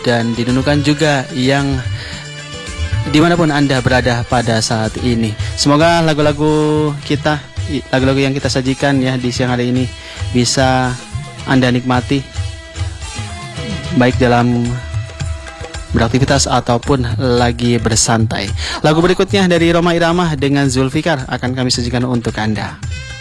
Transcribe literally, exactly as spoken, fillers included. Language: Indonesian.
dan dinunukan juga yang dimanapun Anda berada pada saat ini. Semoga lagu-lagu kita, lagu-lagu yang kita sajikan ya di siang hari ini bisa Anda nikmati, baik dalam beraktivitas ataupun lagi bersantai. Lagu berikutnya dari Rhoma Irama dengan Zulfikar akan kami sajikan untuk Anda.